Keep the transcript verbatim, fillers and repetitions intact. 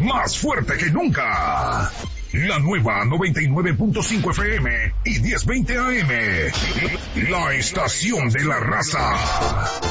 más fuerte que nunca. La nueva noventa y nueve punto cinco F M y diez veinte A M. La estación de la raza.